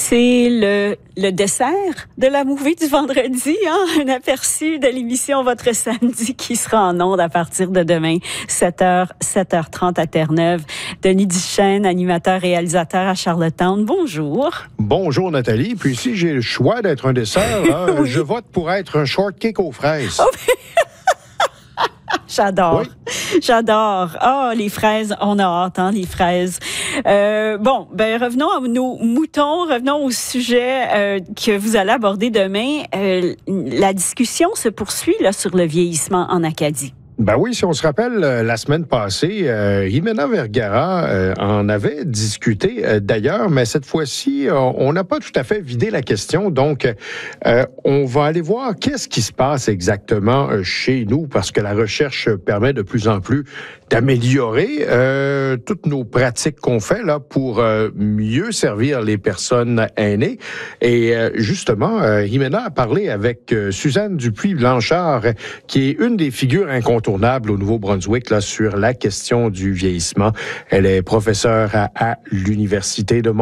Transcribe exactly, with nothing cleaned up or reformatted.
C'est le, le dessert de la movie du vendredi, hein? Un aperçu de l'émission Votre Samedi qui sera en ondes à partir de demain, sept heures, sept heures trente à Terre-Neuve. Denis Duchesne, animateur, réalisateur à Charlottetown. Bonjour. Bonjour Nathalie. Puis si j'ai le choix d'être un dessert, là, oui. je vote pour être un shortcake aux fraises. Oh, J'adore. Oui. J'adore. Ah, oh, les fraises, on a hâte, hein, les fraises. Euh, bon, ben revenons à nos moutons, revenons au sujet euh, que vous allez aborder demain. Euh, la discussion se poursuit là sur le vieillissement en Acadie. Ben oui, si on se rappelle, euh, la semaine passée, euh, Jimena Vergara euh, en avait discuté euh, d'ailleurs, mais cette fois-ci, euh, on n'a pas tout à fait vidé la question. Donc, euh, on va aller voir qu'est-ce qui se passe exactement euh, chez nous, parce que la recherche permet de plus en plus d'améliorer euh, toutes nos pratiques qu'on fait là pour euh, mieux servir les personnes aînées. Et euh, justement, euh, Jimena a parlé avec euh, Suzanne Dupuis-Blanchard, qui est une des figures incontournables au Nouveau-Brunswick là, sur la question du vieillissement. Elle est professeure à, à l'Université de Montréal.